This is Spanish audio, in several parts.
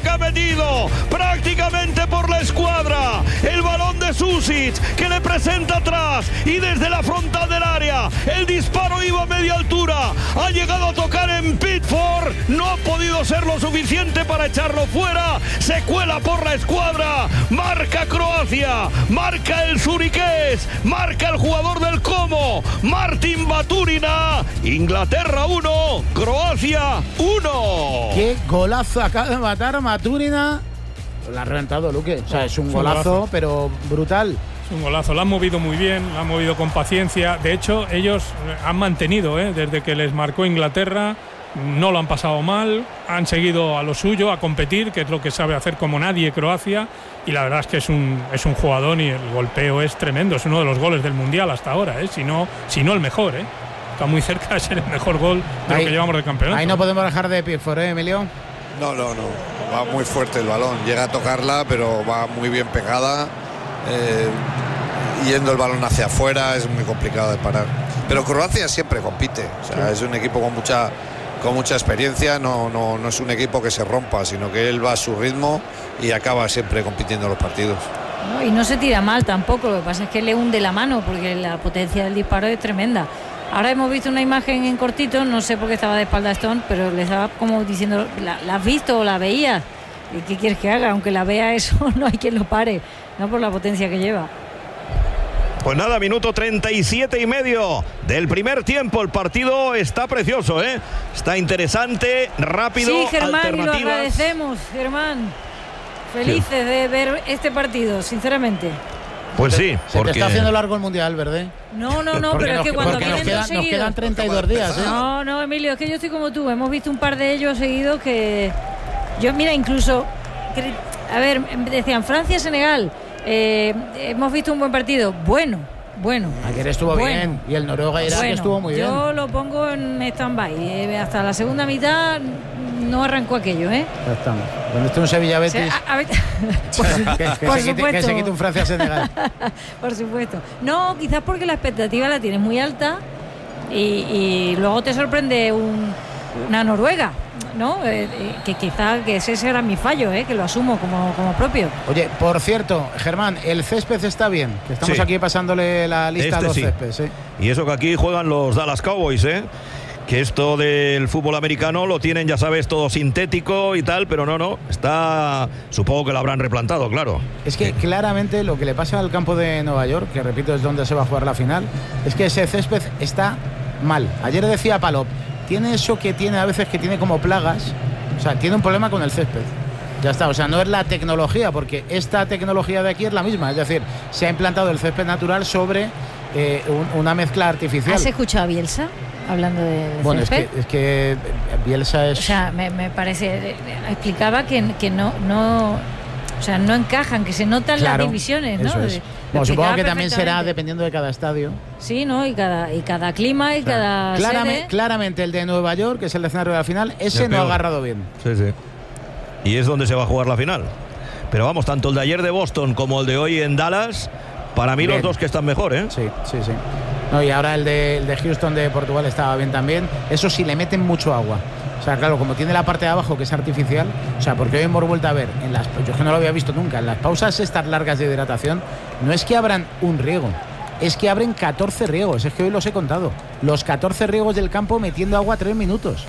que ha metido prácticamente por la escuadra. El balón de Susic, que le presenta atrás y desde la frontal del área. El disparo iba a media altura. Ha llegado a tocar en Pickford. No ha podido ser lo suficiente para echarlo fuera. Se cuela por la escuadra. Marca Croacia. Marca el zuriqués. Marca el jugador del Como. Martin Baturina. Inglaterra 1. Croacia 1. Qué golazo acaba de matar Baturina. Lo ha reventado, Luque. O sea, es un golazo, pero brutal. Es un golazo, lo han movido muy bien, lo han movido con paciencia. De hecho, ellos han mantenido, desde que les marcó Inglaterra, no lo han pasado mal, han seguido a lo suyo, a competir, que es lo que sabe hacer como nadie Croacia, y la verdad es que es un jugador y el golpeo es tremendo, es uno de los goles del Mundial hasta ahora, si no el mejor, está muy cerca de ser el mejor gol de lo que llevamos de campeonato. Ahí no podemos dejar de Pickford, Emilio. No, va muy fuerte el balón, llega a tocarla, pero va muy bien pegada. Yendo el balón hacia afuera es muy complicado de parar, pero Croacia siempre compite, o sea, es un equipo con mucha experiencia, no es un equipo que se rompa, sino que él va a su ritmo y acaba siempre compitiendo los partidos. No, y no se tira mal tampoco, lo que pasa es que le hunde la mano porque la potencia del disparo es tremenda. Ahora hemos visto una imagen en cortito, no sé por qué estaba de espalda Stone, pero le estaba como diciendo, ¿la has visto o la veías? ¿Qué quieres que haga? Aunque la vea, eso no hay quien lo pare, no por la potencia que lleva. Pues nada, minuto 37 y medio del primer tiempo. El partido está precioso, está interesante, rápido. Sí, Germán, y lo alternativas. agradecemos, Germán. Felices de ver este partido, sinceramente. Pues sí, porque te está haciendo largo el Mundial, ¿verdad? No, pero es que cuando vienen dos seguidos... Nos quedan 32 días, No, Emilio, es que yo estoy como tú. Hemos visto un par de ellos seguidos que... Yo, mira, incluso... A ver, decían Francia-Senegal. Hemos visto un buen partido. Bueno. Ayer estuvo bien. Y el Noruega-Irak estuvo muy bien. Yo lo pongo en stand-by. Hasta la segunda mitad no arrancó aquello, Ya estamos. Donde esté un Sevilla-Betis. Que se quite un Francia-Senegal. Por supuesto. No, quizás porque la expectativa la tienes muy alta y luego te sorprende una Noruega, ¿no? Que quizá que ese era mi fallo, que lo asumo como propio. Oye, por cierto, Germán, el césped está bien, que estamos aquí pasándole la lista a los céspedes. Y eso que aquí juegan los Dallas Cowboys, que esto del fútbol americano lo tienen, ya sabes, todo sintético y tal, pero no, está, supongo que lo habrán replantado, claro. Es que claramente lo que le pasa al campo de Nueva York, que repito es donde se va a jugar la final, es que ese césped está mal. Ayer decía Palop, tiene eso que tiene a veces, que tiene como plagas, o sea, tiene un problema con el césped. Ya está, o sea, no es la tecnología, porque esta tecnología de aquí es la misma, es decir, se ha implantado el césped natural sobre una mezcla artificial. ¿Has escuchado a Bielsa hablando de bueno, césped? es que Bielsa es... O sea, me parece... Explicaba que no... O sea, no encajan, que se notan las divisiones, ¿no? Bueno, supongo que también será dependiendo de cada estadio. Sí, ¿no? Y cada clima y cada sede. Claramente el de Nueva York, que es el escenario de la final, ese no ha agarrado bien. Sí. Y es donde se va a jugar la final. Pero vamos, tanto el de ayer de Boston como el de hoy en Dallas, para mí bien. Los dos que están mejor, Sí. No, y ahora el de Houston de Portugal estaba bien también. Eso sí, le meten mucho agua. O sea, claro, como tiene la parte de abajo que es artificial, o sea, porque hoy hemos vuelto a ver, yo es que no lo había visto nunca, en las pausas estas largas de hidratación, no es que abran un riego, es que abren 14 riegos, es que hoy los he contado. Los 14 riegos del campo metiendo agua 3 minutos.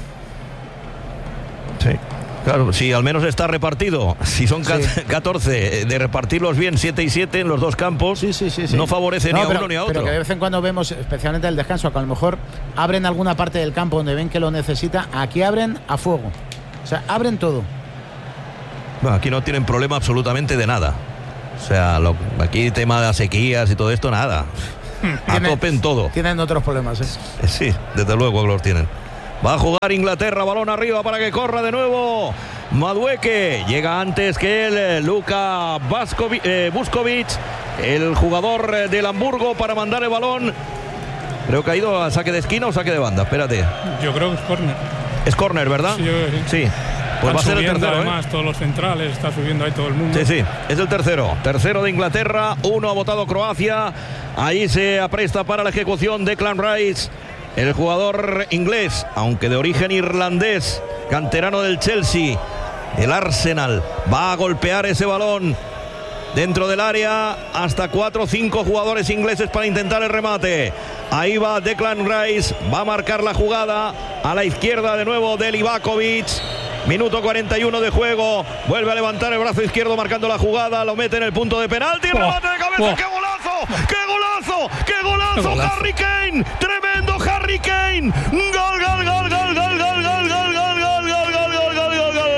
Sí. Claro, si al menos está repartido, si son 14, de repartirlos bien 7 y 7 en los dos campos, no favorece ni a uno ni a otro. Pero que de vez en cuando vemos, especialmente el descanso, que a lo mejor abren alguna parte del campo donde ven que lo necesita, aquí abren a fuego. O sea, abren todo. Bueno, aquí no tienen problema absolutamente de nada. O sea, aquí tema de sequías y todo esto, nada. A tope en todo. Tienen otros problemas, Sí, desde luego que los tienen. Va a jugar Inglaterra, balón arriba para que corra de nuevo Madueke. Llega antes que él, Luka Vuskovic, el jugador del Hamburgo, para mandar el balón. Creo que ha ido a saque de esquina o saque de banda, espérate. Yo creo que es córner. Es córner, ¿verdad? Sí. Pues va a ser el tercero. Además, todos los centrales, está subiendo ahí todo el mundo. Sí, es el tercero. Tercero de Inglaterra, 1 ha votado Croacia. Ahí se apresta para la ejecución Declan Rice, el jugador inglés, aunque de origen irlandés, canterano del Chelsea. el Arsenal va a golpear ese balón dentro del área, hasta 4 o 5 jugadores ingleses para intentar el remate. Ahí va Declan Rice, va a marcar la jugada a la izquierda de nuevo de Livakovic. Minuto 41 de juego, vuelve a levantar el brazo izquierdo marcando la jugada, lo mete en el punto de penalti, remate de cabeza, ¡qué golazo! ¡Qué golazo! ¡Qué golazo! Harry Kane, tremendo Harry Kane, gol, gol, gol, gol, gol, gol, gol, gol, gol, gol, gol, gol, gol, gol, gol, gol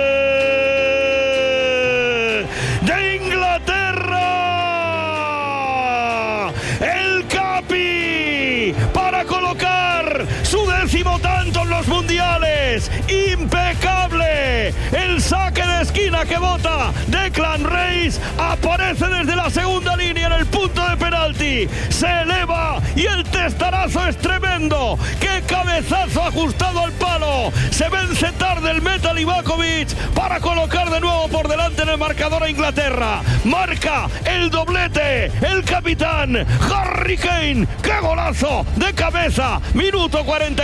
de Inglaterra, el Capi para colocar su 10º tanto en los mundiales, impecable, el saque de esquina que bota Declan Rice, aparece desde la segunda línea en el punto de penalti, se eleva y el testarazo es tremendo, qué cabezazo ajustado al palo, se vence tarde el meta Livakovic para colocar de nuevo por delante en el marcador a Inglaterra, marca el doblete, el capitán Harry Kane, qué golazo de cabeza, minuto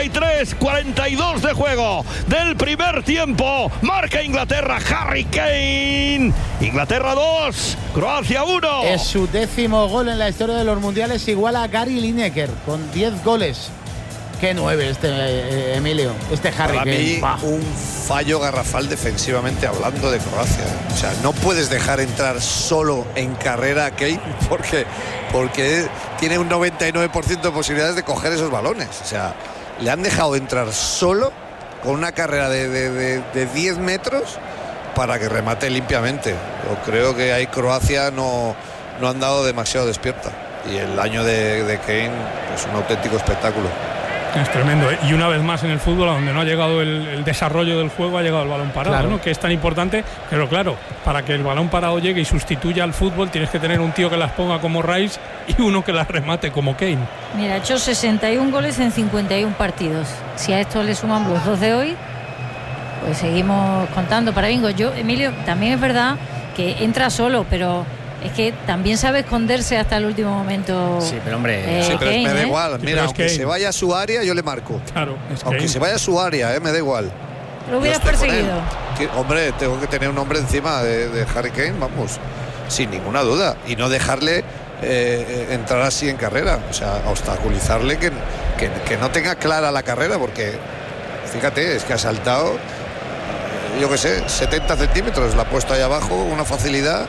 42 de juego del primer tiempo, marca Inglaterra, Harry Kane, Inglaterra 2, Croacia 1. Es su 10º gol en la historia de los mundiales, igual a Gary Lineker con 10 goles. Qué 9 Emilio, Harry Para Kane. mí, un fallo garrafal defensivamente hablando de Croacia. O sea, no puedes dejar entrar solo en carrera a Kane porque tiene un 99% de posibilidades de coger esos balones. O sea, le han dejado entrar solo con una carrera de 10 metros para que remate limpiamente. Yo creo que ahí Croacia no ha andado demasiado despierta. Y el año de Kane es un auténtico espectáculo. Es tremendo, ¿eh? Y una vez más en el fútbol, a donde no ha llegado el desarrollo del juego, ha llegado el balón parado, claro, ¿no? Que es tan importante, pero claro, para que el balón parado llegue y sustituya al fútbol, tienes que tener un tío que las ponga como Rice y uno que las remate como Kane. Mira, ha hecho 61 goles en 51 partidos. Si a esto le sumamos los 2 de hoy, pues seguimos contando para bingo. Yo, Emilio, también es verdad que entra solo, pero es que también sabe esconderse hasta el último momento. Sí, pero hombre, sí, pero Kane, me da igual. Mira, aunque Kane se vaya a su área, yo le marco. Claro, es Aunque Kane. se vaya a su área, me da igual. Lo hubieras Yo estoy con perseguido. él. Hombre, tengo que tener un hombre encima de Harry Kane, vamos, sin ninguna duda. Y no dejarle entrar así en carrera. O sea, obstaculizarle que no tenga clara la carrera, porque fíjate, es que ha saltado, yo qué sé, 70 centímetros, la ha puesto ahí abajo, una facilidad.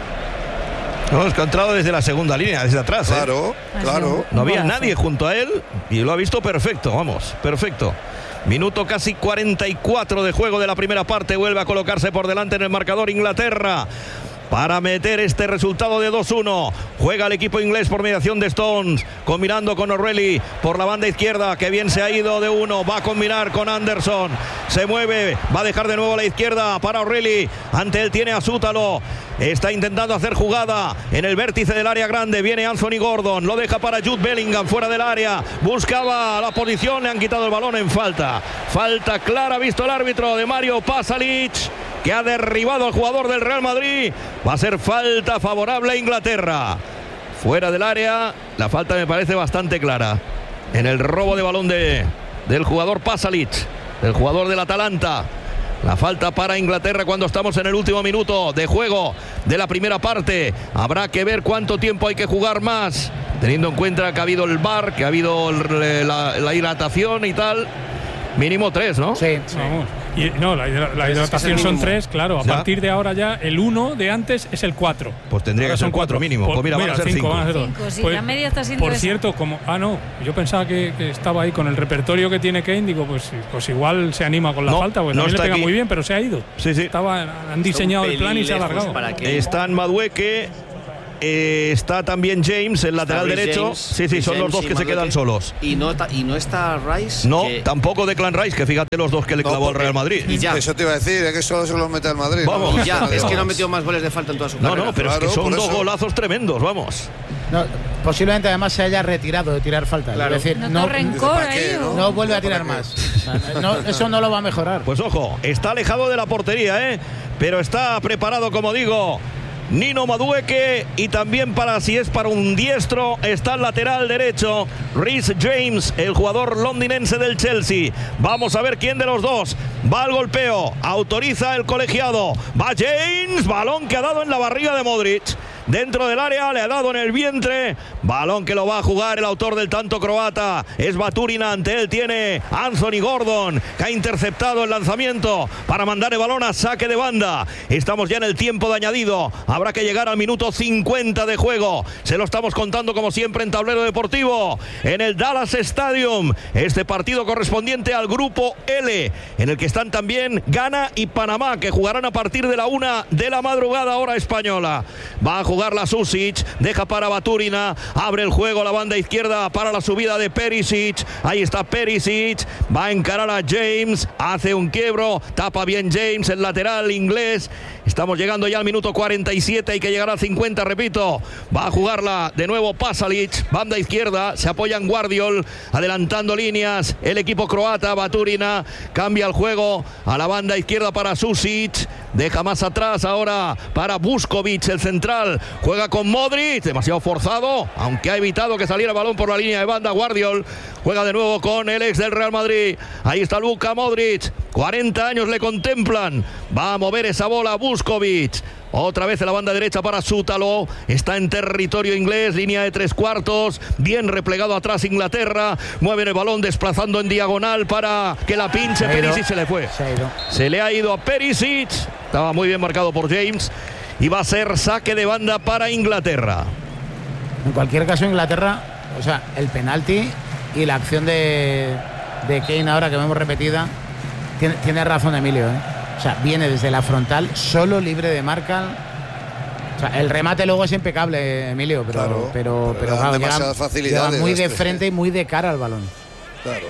No, es que ha entrado desde la segunda línea, desde atrás. Claro, claro. No había nadie junto a él y lo ha visto perfecto, vamos, perfecto. Minuto casi 44 de juego de la primera parte, vuelve a colocarse por delante en el marcador Inglaterra para meter este resultado de 2-1. Juega el equipo inglés por mediación de Stones, combinando con O'Reilly por la banda izquierda, que bien se ha ido de uno, va a combinar con Anderson, se mueve, va a dejar de nuevo a la izquierda para O'Reilly, ante él tiene a Sútalo, está intentando hacer jugada en el vértice del área grande, viene Anthony Gordon, lo deja para Jude Bellingham fuera del área, buscaba la posición, le han quitado el balón en falta clara, ha visto el árbitro, de Mario Pasalic, que ha derribado al jugador del Real Madrid. Va a ser falta favorable a Inglaterra. Fuera del área, la falta me parece bastante clara. En el robo de balón del jugador Pasalic, del jugador del Atalanta. La falta para Inglaterra cuando estamos en el último minuto de juego de la primera parte. Habrá que ver cuánto tiempo hay que jugar más, teniendo en cuenta que ha habido el VAR, que ha habido la hidratación y tal. Mínimo 3, ¿no? sí. Vamos. Y no, la hidratación es el son mínimo. 3, claro. A Ya. partir de ahora ya el 1 de antes es el 4. Pues tendría Ahora que ser son 4 mínimo. Pues mira, van a ser 5. van a ser 2. 5, sí, la media está siendo Por esa. cierto, como no, yo pensaba que estaba ahí con el repertorio que tiene Kane, digo, pues igual se anima con la No, falta, pues no también le está pega aquí. muy bien, pero se ha ido. Sí. Han diseñado el plan y se ha alargado. Están Madueke, está también James, el lateral Reece derecho. James, Sí, Reece son los James dos y que se Madueke. quedan solos. Y no está Rice. No, que- tampoco Declan Rice, que fíjate los dos que le No, clavó al porque- Real Madrid. Y ya. Eso te iba a decir, es que solo se los mete al Madrid. Vamos. ¿no? Ya, es que no ha Vamos. metido más goles de falta en toda su No, carrera. no, pero es Claro, que son por dos eso. golazos tremendos, vamos. No, posiblemente además se haya retirado de tirar faltas. Claro. Es decir, No, rencor ¿para ahí. qué, ¿O? no vuelve a ¿Para tirar qué? más. O sea, eso no lo va a mejorar. Pues ojo, está alejado de la portería, pero está preparado, como digo, Nino Madueke, y también si es para un diestro, está el lateral derecho, Reece James, el jugador londinense del Chelsea. Vamos a ver quién de los dos va al golpeo. Autoriza el colegiado. Va James, balón que ha dado en la barriga de Modric. Dentro del área, le ha dado en el vientre. Balón que lo va a jugar el autor del tanto croata. Es Baturina, ante él tiene Anthony Gordon, que ha interceptado el lanzamiento para mandar el balón a saque de banda. Estamos ya en el tiempo de añadido. Habrá que llegar al minuto 50 de juego. Se lo estamos contando como siempre en Tablero Deportivo, en el Dallas Stadium. Este partido correspondiente al grupo L, en el que están también Ghana y Panamá, que jugarán a partir de la 1 de la madrugada, hora española. Va a jugar la Susic, deja para Baturina, abre el juego la banda izquierda para la subida de Perisic. Ahí está Perisic, va a encarar a James, hace un quiebro, tapa bien James, el lateral inglés. Estamos llegando ya al minuto 47, hay que llegar al 50, repito. Va a jugarla de nuevo Pasalic, banda izquierda, se apoya en Guardiol, adelantando líneas el equipo croata. Baturina cambia el juego a la banda izquierda para Susic, deja más atrás ahora para Vuskovic, el central, juega con Modric, demasiado forzado, aunque ha evitado que saliera el balón por la línea de banda. Guardiol juega de nuevo con el ex del Real Madrid, ahí está Luka Modric, 40 años le contemplan, va a mover esa bola Vuskovic. Otra vez en la banda derecha para Sútalo, está en territorio inglés, línea de 3/4, bien replegado atrás Inglaterra, mueve el balón desplazando en diagonal para que la pinche Perisic. Se le fue, se le ha ido a Perisic, estaba muy bien marcado por James, y va a ser saque de banda para Inglaterra. En cualquier caso, Inglaterra, o sea, el penalti y la acción de Kane ahora que vemos repetida, tiene razón Emilio, ¿eh? O sea, viene desde la frontal, solo, libre de marca. O sea, el remate luego es impecable, Emilio, pero claro, demasiadas facilidades. Muy de frente y muy de cara al balón. Claro.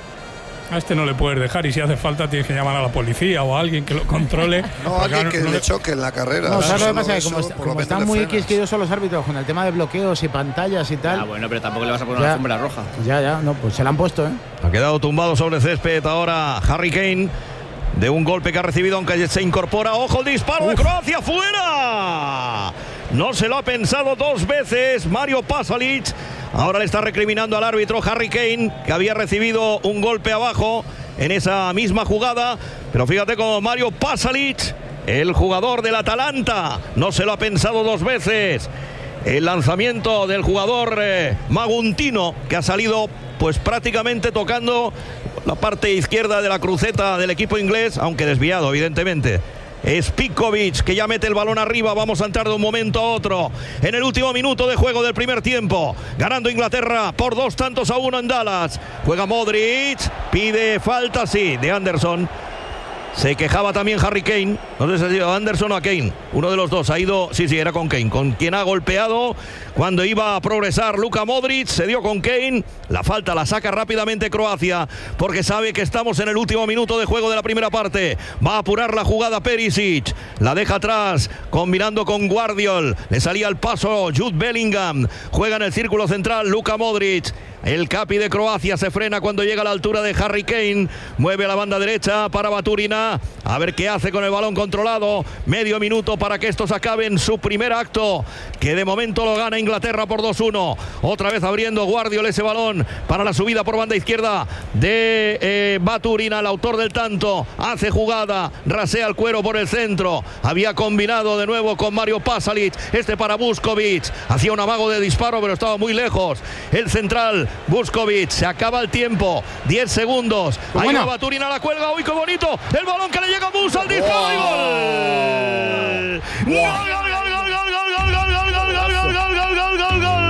A este no le puedes dejar, y si hace falta tienes que llamar a la policía o a alguien que lo controle. No, alguien que le choque en la carrera. No, ¿sabes lo que pasa? Como están muy quisquillosos los árbitros con el tema de bloqueos y pantallas y tal. Ah, bueno, pero tampoco le vas a poner una alfombra roja. Ya, no, pues se la han puesto, ¿eh? Ha quedado tumbado sobre césped ahora Harry Kane, de un golpe que ha recibido, aunque se incorpora. ¡Ojo el disparo de Croacia! ¡Fuera! No se lo ha pensado dos veces Mario Pasalic. Ahora le está recriminando al árbitro Harry Kane, que había recibido un golpe abajo en esa misma jugada. Pero fíjate cómo Mario Pasalic, el jugador del Atalanta, no se lo ha pensado dos veces. El lanzamiento del jugador maguntino, que ha salido pues prácticamente tocando la parte izquierda de la cruceta del equipo inglés, aunque desviado evidentemente. Es Pikovic, que ya mete el balón arriba. Vamos a entrar de un momento a otro en el último minuto de juego del primer tiempo, ganando Inglaterra por 2-1 en Dallas. Juega Modric, pide falta, sí, de Anderson. Se quejaba también Harry Kane, no sé si ha sido Anderson o a Kane, uno de los dos ha ido, sí, era con Kane, con quien ha golpeado cuando iba a progresar Luka Modric. Se dio con Kane, la falta la saca rápidamente Croacia, porque sabe que estamos en el último minuto de juego de la primera parte. Va a apurar la jugada Perisic, la deja atrás, combinando con Guardiol, le salía al paso Jude Bellingham, juega en el círculo central Luka Modric. El capi de Croacia se frena cuando llega a la altura de Harry Kane, mueve a la banda derecha para Baturina, a ver qué hace con el balón controlado. Medio minuto para que estos acaben su primer acto, que de momento lo gana Inglaterra por 2-1. Otra vez abriendo Guardiol ese balón para la subida por banda izquierda de Baturina, el autor del tanto. Hace jugada, rasea el cuero por el centro, había combinado de nuevo con Mario Pasalic, este para Vuskovic, hacía un amago de disparo pero estaba muy lejos el central. Vuskovic, se acaba el tiempo, 10 segundos. Ahí va Baturina, la cuelga. ¡Uy, qué bonito! El balón que le llega a Musa, al disparo y gol. ¡Gol, gol, gol, gol, gol, gol, gol, gol, gol, gol, gol, gol, gol, gol, gol!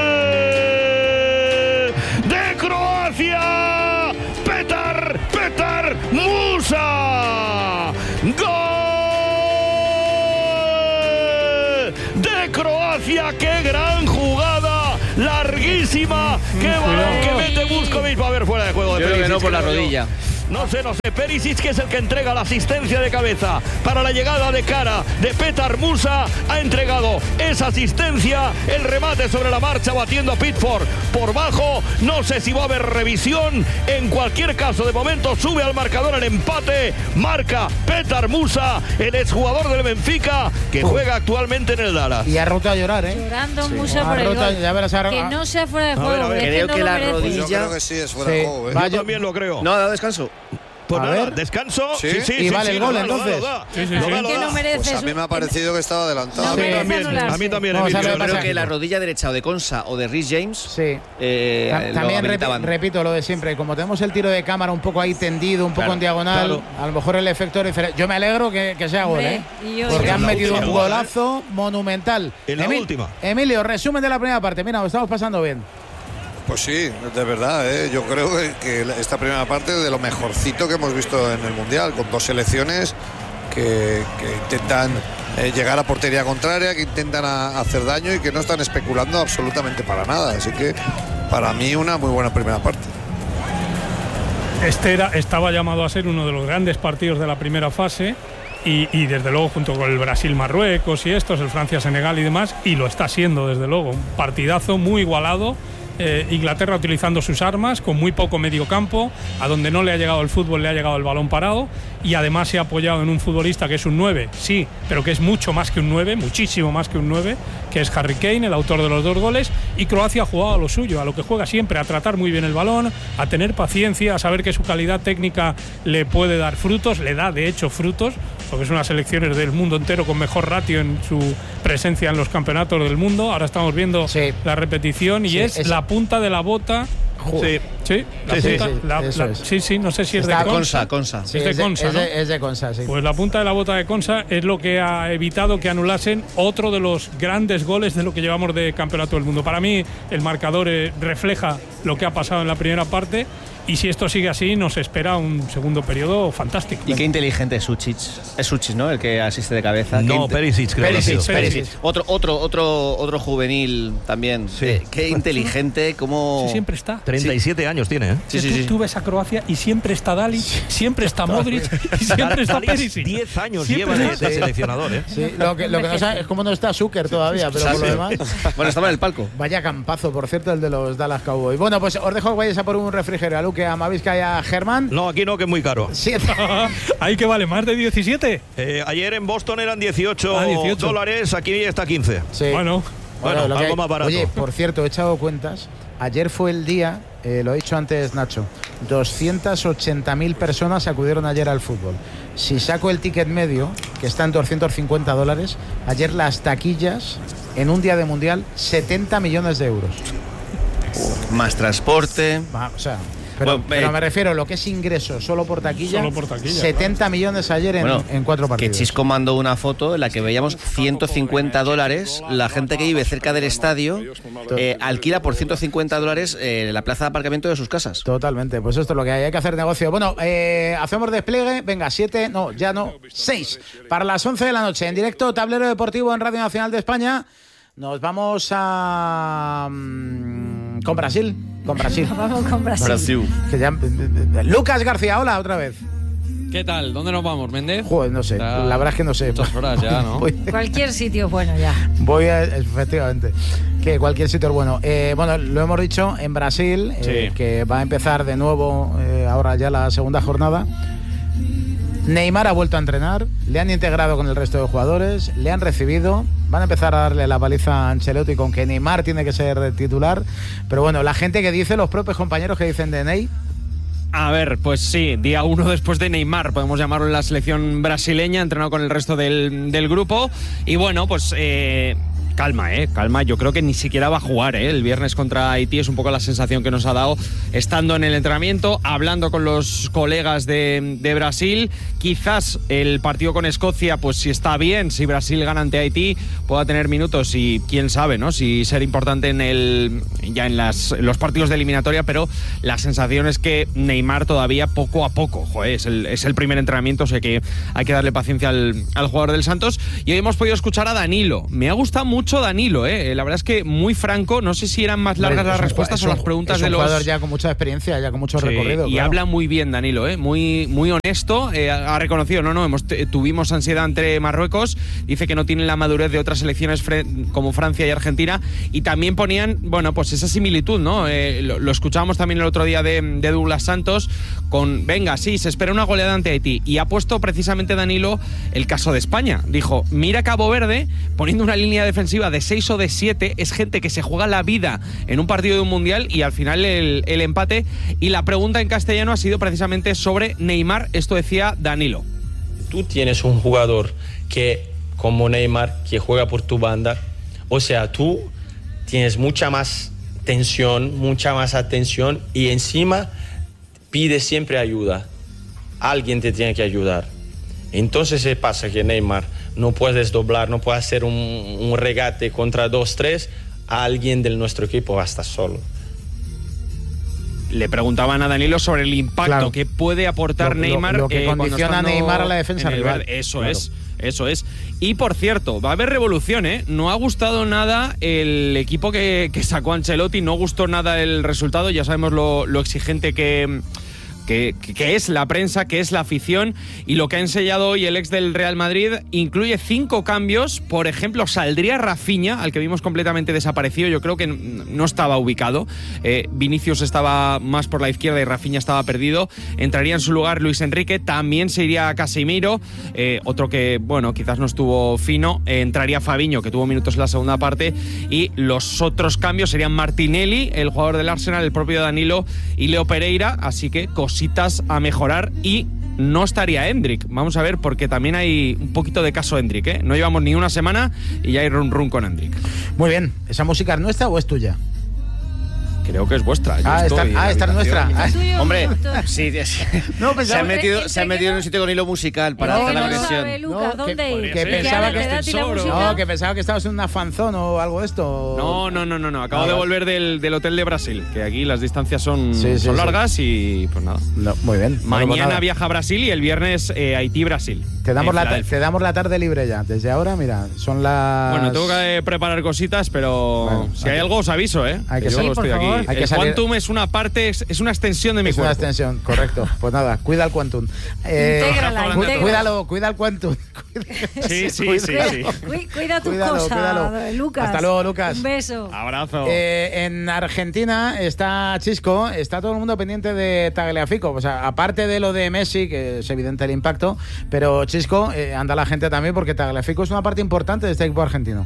¡De Croacia! ¡Petar Musa! ¡Gol! ¡De Croacia! ¡Qué gran jugada! Larguísima, qué balón que mete Vuskovic. Va a haber fuera de juego de Perisic. Yo creo que no por la rodilla. No sé. Perisic, que es el que entrega la asistencia de cabeza para la llegada de cara de Petar Musa, ha entregado esa asistencia, el remate sobre la marcha batiendo a Pickford por bajo. No sé si va a haber revisión. En cualquier caso, de momento sube al marcador el empate. Marca Petar Musa, el exjugador del Benfica, que juega actualmente en el Dallas. Y ha roto a llorar, Llorando Musa por el gol. Que no sea fuera de juego. Creo que la rodilla. Yo creo que sí es fuera de juego. Yo también lo creo. No, ha dado descanso. Pues nada, descanso. Sí. Y vale el gol, entonces. Es que no merece. Pues a mí me ha parecido que estaba adelantado. No merece a mí también. Vamos a ver, Yo creo que la rodilla derecha o de Konsa o de Reece James. Sí. También repito lo de siempre. Como tenemos el tiro de cámara un poco ahí tendido, un poco en diagonal, a lo mejor el efecto diferente. Yo me alegro que sea gol, porque han metido un golazo monumental. En la última. Emilio, resumen de la primera parte. Mira, lo estamos pasando bien. Pues sí, de verdad, yo creo que esta primera parte es de lo mejorcito que hemos visto en el Mundial, con dos selecciones que intentan llegar a portería contraria, que intentan hacer daño y que no están especulando absolutamente para nada. Así que para mí una muy buena primera parte. Estaba llamado a ser uno de los grandes partidos de la primera fase. Y desde luego, junto con el Brasil-Marruecos y el Francia-Senegal y demás, y lo está siendo desde luego, un partidazo muy igualado. Inglaterra utilizando sus armas con muy poco medio campo, a donde no le ha llegado el fútbol le ha llegado el balón parado, y además se ha apoyado en un futbolista que es un 9, sí, pero que es mucho más que un 9, muchísimo más que un 9, que es Harry Kane, el autor de los 2 goles. Y Croacia ha jugado a lo suyo, a lo que juega siempre, a tratar muy bien el balón, a tener paciencia, a saber que su calidad técnica le puede dar frutos, le da de hecho frutos, porque es una selección del mundo entero con mejor ratio en su presencia en los campeonatos del mundo. Ahora estamos viendo la repetición y es la punta de la bota. Sí, no sé si es de Konsa. Sí, es de Konsa, ¿no? Es de Konsa, sí. Pues la punta de la bota de Konsa es lo que ha evitado que anulasen otro de los grandes goles de lo que llevamos de campeonato del mundo. Para mí el marcador refleja lo que ha pasado en la primera parte. Y si esto sigue así, nos espera un segundo periodo fantástico. Y qué inteligente es Sučić. Es Sučić, ¿no? El que asiste de cabeza. No, Perisic, creo. Perisic. Otro juvenil también. Sí. Qué inteligente, cómo... Sí, siempre está. 37 años tiene, ¿eh? Tú ves a Croacia y siempre está Dali, siempre está Modric y siempre está Perisic. 10 años lleva de seleccionador, ¿eh? Sí, lo que no sabe es cómo no está Zucker todavía, pero por lo demás... Bueno, estaba en el palco. Vaya campazo, por cierto, el de los Dallas Cowboys. Bueno, pues os dejo que vayáis a por un refrigerio a Luque, a Mavisca y a Germán. No, aquí no, que es muy caro. 7. ¿Ahí que vale? ¿Más de 17? Ayer en Boston eran $18, aquí está 15. Sí. Bueno, algo más barato. Oye, por cierto, he echado cuentas. Ayer fue el día, lo he dicho antes, Nacho, 280.000 personas acudieron ayer al fútbol. Si saco el ticket medio, que está en $250, ayer las taquillas, en un día de mundial, 70 millones de euros. Más transporte. Pero me refiero a lo que es ingreso solo por taquilla. 70 millones ayer en 4 partidos. Que Chisco mandó una foto en la que veíamos $150. La gente que vive cerca del estadio alquila por $150 la plaza de aparcamiento de sus casas. Totalmente, pues esto es lo que hay que hacer negocio. Bueno, hacemos despliegue, venga, 6 para las 11 de la noche, en directo, Tablero Deportivo en Radio Nacional de España. Nos vamos a... con Brasil. Vamos con Brasil. Lucas García, hola otra vez. ¿Qué tal? ¿Dónde nos vamos, Méndez? Joder, no sé. La verdad es que no sé. Muchas horas ya, ¿no? Cualquier sitio es bueno ya. Efectivamente. Que cualquier sitio es bueno. Bueno, lo hemos dicho en Brasil, que va a empezar de nuevo ahora ya la segunda jornada. Neymar ha vuelto a entrenar, le han integrado con el resto de jugadores, le han recibido, van a empezar a darle la paliza a Ancelotti con que Neymar tiene que ser titular. Pero bueno, la gente que dice, los propios compañeros que dicen de Ney. A ver, pues sí, día 1 después de Neymar, podemos llamarlo, en la selección brasileña, entrenado con el resto del grupo. Y bueno, pues... calma, yo creo que ni siquiera va a jugar, el viernes contra Haití, es un poco la sensación que nos ha dado estando en el entrenamiento, hablando con los colegas de Brasil. Quizás el partido con Escocia, pues si está bien, si Brasil gana ante Haití, pueda tener minutos y quién sabe, ¿no? Si ser importante en los partidos de eliminatoria, pero la sensación es que Neymar todavía poco a poco, es el primer entrenamiento, o sea que hay que darle paciencia al jugador del Santos. Y hoy hemos podido escuchar a Danilo, me ha gustado mucho mucho Danilo, la verdad es que muy franco, no sé si eran más largas las respuestas o las preguntas de los... Es un jugador ya con mucha experiencia, ya con mucho recorrido. Y habla muy bien Danilo, muy, muy honesto, ha reconocido, tuvimos ansiedad entre Marruecos, dice que no tienen la madurez de otras selecciones como Francia y Argentina, y también ponían, bueno, pues esa similitud, ¿no? Lo escuchábamos también el otro día de Douglas Santos, con, venga, sí, se espera una goleada ante Haití, y ha puesto precisamente Danilo el caso de España. Dijo, mira Cabo Verde, poniendo una línea defensiva de 6 o de 7, es gente que se juega la vida en un partido de un mundial, y al final el empate. Y la pregunta en castellano ha sido precisamente sobre Neymar, esto decía Danilo. Tú tienes un jugador que, como Neymar, que juega por tu banda, o sea, tú tienes mucha más tensión, mucha más atención, y encima pides siempre ayuda. Alguien te tiene que ayudar. Entonces se pasa que Neymar no puedes doblar, no puedes hacer un regate contra 2-3, a alguien de nuestro equipo va a estar solo. Le preguntaban a Danilo sobre el impacto que puede aportar Neymar. Lo que condiciona a Neymar a la defensa rival. Eso es. Y por cierto, va a haber revolución, ¿eh? No ha gustado nada el equipo que sacó Ancelotti, no gustó nada el resultado, ya sabemos lo exigente que es la prensa, que es la afición, y lo que ha ensayado hoy el ex del Real Madrid incluye 5 cambios. Por ejemplo, saldría Rafinha, al que vimos completamente desaparecido, yo creo que no estaba ubicado. Vinicius estaba más por la izquierda y Rafinha estaba perdido. Entraría en su lugar Luis Enrique, también se iría Casemiro, otro que, bueno, quizás no estuvo fino. Entraría Fabinho, que tuvo minutos en la segunda parte, y los otros cambios serían Martinelli, el jugador del Arsenal, el propio Danilo y Leo Pereira, así que cositas a mejorar. Y no estaría Endrick, vamos a ver, porque también hay un poquito de caso Endrick, ¿eh? No llevamos ni una semana y ya hay run con Endrick. Muy bien, ¿esa música es nuestra o es tuya? Creo que es vuestra. Esta es nuestra. Hombre, sí, no, se han metido en un sitio con hilo musical para hacer la versión. Que pensaba que estabas en una fanzón o algo de esto. No. Acabo de volver del hotel de Brasil, que aquí las distancias son largas y pues nada. No, muy bien. Mañana viaja a Brasil y el viernes Haití-Brasil. Te damos la tarde libre ya. Desde ahora, mira, son las... Bueno, tengo que preparar cositas, pero bueno, si hay algo os aviso, ¿eh? Hay que yo estoy aquí. El Quantum es una parte, es una extensión de mi cuerpo. Es una extensión, correcto. Pues nada, cuida el Quantum. Cuida el Quantum. Sí. Cuida tus cosas, Lucas. Hasta luego, Lucas. Un beso. Abrazo. En Argentina está Chisco, está todo el mundo pendiente de Tagliafico. O sea, aparte de lo de Messi, que es evidente el impacto, pero Chisco, anda la gente también, porque Tagliafico es una parte importante de este equipo argentino.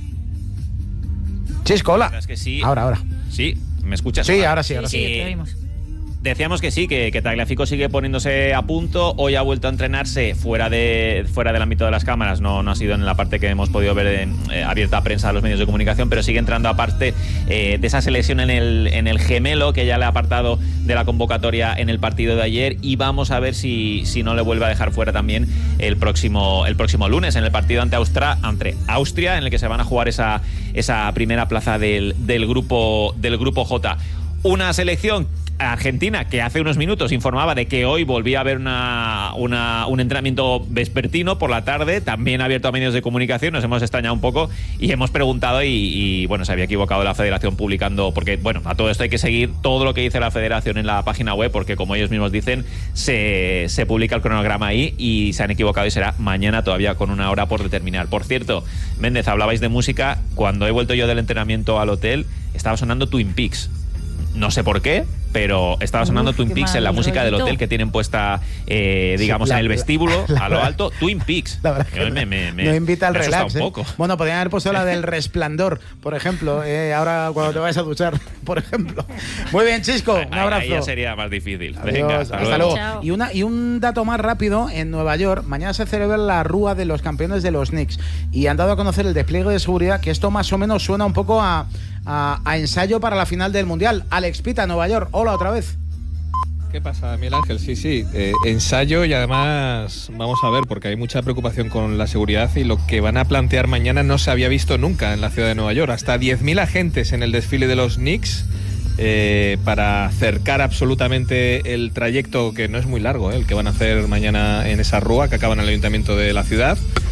Chisco, hola. Es que sí. Ahora. Sí, ¿me escuchas? Sí, ahora sí. Te oímos. Decíamos que sí, que Tagliafico sigue poniéndose a punto. Hoy ha vuelto a entrenarse fuera del ámbito de las cámaras. No ha sido en la parte que hemos podido ver abierta a prensa a los medios de comunicación, pero sigue entrando aparte de esa selección en el gemelo, que ya le ha apartado de la convocatoria en el partido de ayer. Y vamos a ver si no le vuelve a dejar fuera también el próximo lunes en el partido ante Austria, en el que se van a jugar esa primera plaza del grupo J. Una selección Argentina que hace unos minutos informaba de que hoy volvía a haber un entrenamiento vespertino por la tarde, también abierto a medios de comunicación. Nos hemos extrañado un poco y hemos preguntado y bueno, se había equivocado la federación publicando, porque bueno, a todo esto hay que seguir todo lo que dice la federación en la página web, porque como ellos mismos dicen, se publica el cronograma ahí y se han equivocado y será mañana, todavía con una hora por determinar. Por cierto, Méndez, hablabais de música. Cuando he vuelto yo del entrenamiento al hotel, estaba sonando Twin Peaks. No sé por qué, pero estaba sonando Twin Peaks en la música del hotel que tienen puesta, digamos, en el vestíbulo, a lo alto, Twin Peaks. La verdad que me invita al relax. Un poco. Bueno, podrían haber puesto la del Resplandor, por ejemplo, ahora cuando te vayas a duchar, por ejemplo. Muy bien, Chisco, un abrazo. Ahí ya sería más difícil. Adiós, venga, hasta luego. Y un dato más rápido, en Nueva York, mañana se celebra la Rúa de los campeones de los Knicks y han dado a conocer el despliegue de seguridad, que esto más o menos suena un poco a ensayo para la final del Mundial. Alex Pita, Nueva York, hola otra vez. ¿Qué pasa, Miguel Ángel? Sí, ensayo, y además vamos a ver, porque hay mucha preocupación con la seguridad y lo que van a plantear mañana no se había visto nunca en la ciudad de Nueva York. Hasta 10.000 agentes en el desfile de los Knicks para cercar absolutamente el trayecto, que no es muy largo, el que van a hacer mañana en esa rúa que acaba en el ayuntamiento de la ciudad.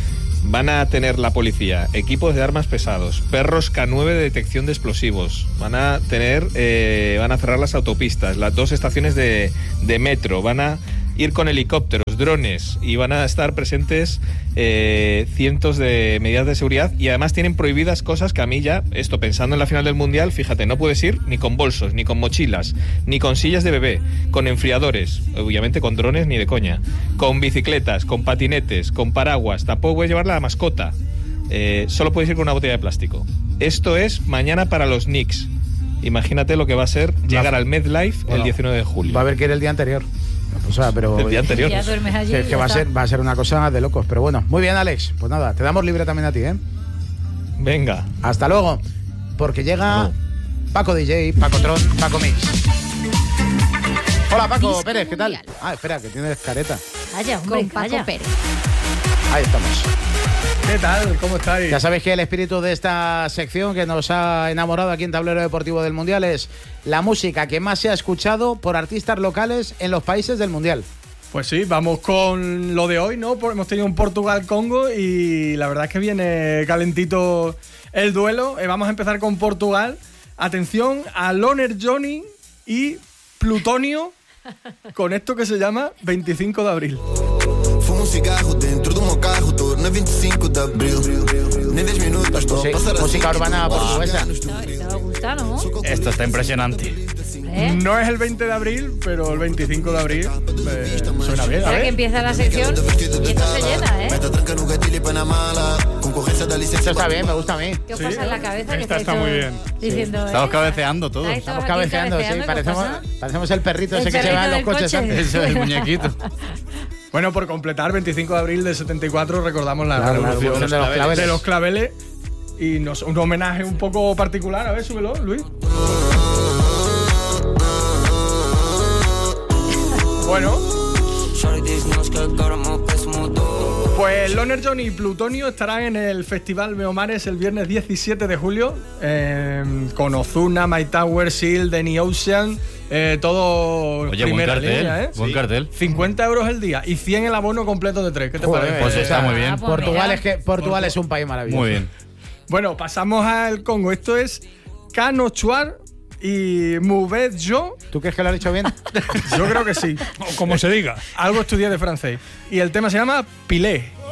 Van a tener la policía equipos de armas pesados, perros K9 de detección de explosivos. Van a cerrar las autopistas, las 2 estaciones de metro. Van a ir con helicópteros, drones, y van a estar presentes cientos de medidas de seguridad, y además tienen prohibidas cosas que a mí ya, esto pensando en la final del Mundial, fíjate, no puedes ir ni con bolsos, ni con mochilas, ni con sillas de bebé, con enfriadores, obviamente con drones ni de coña, con bicicletas, con patinetes, con paraguas, tampoco puedes llevar la mascota, solo puedes ir con una botella de plástico. Esto es mañana para los Knicks. Imagínate lo que va a ser llegar al MetLife el 19 de julio. Va a haber que ir el día anterior. O sea, pero el día anterior. Ya duermes allí. Que va a ser una cosa de locos. Pero bueno, muy bien, Alex. Pues nada, te damos libre también a ti, ¿eh? Venga. Hasta luego. Porque llega Paco DJ, Paco Tron, Paco Mix. Hola, Paco Pérez, ¿qué tal? Ah, espera, que tienes careta. Calla, hombre, Con Paco calla. Pérez. Ahí estamos. ¿Qué tal? ¿Cómo estáis? Ya sabéis que el espíritu de esta sección que nos ha enamorado aquí en Tablero Deportivo del Mundial es la música que más se ha escuchado por artistas locales en los países del Mundial. Pues sí, vamos con lo de hoy, ¿no? Hemos tenido un Portugal-Congo y la verdad es que viene calentito el duelo. Vamos a empezar con Portugal. Atención a Loner Johnny y Plutonio con esto que se llama 25 de abril. Fumo cigarro dentro de un carro, torna 25 de abril. Nem 10 minutos, Sí, música urbana portuguesa. Te va a gustar, ¿no? Esto está impresionante. No es el 20 de abril, pero el 25 de abril suena bien. Ahora que empieza la sección y esto se llena, ¿eh? Eso está bien, me gusta a mí. ¿Qué os pasa en la cabeza? Esta está muy bien. Diciendo, Estamos cabeceando todos. Estamos cabeceando, sí. Parecemos el perrito ese que se perrito va en los del coches coche. antes. Eso es el muñequito. Bueno, por completar, 25 de abril de 74 recordamos la Claro, la revolución revolución de los claveles. Y un homenaje un poco particular. A ver, súbelo, Luis. Bueno. Pues Loner Johnny y Plutonio estarán en el Festival Meomares el viernes 17 de julio con Ozuna, My Tower, Seal, Danny Ocean, todo Oye, primera buen cartel, línea, ¿eh? buen cartel. 50 euros el día y 100 el abono completo de 3. ¿Qué te parece? Pues está muy bien. Portugal es un país maravilloso. Muy bien. Bueno, pasamos al Congo. Esto es Kanochuar y Mouvet Jo. ¿Tú crees que lo has dicho bien? Yo creo que sí. O como se diga. Algo estudié de francés. Y el tema se llama Pilé.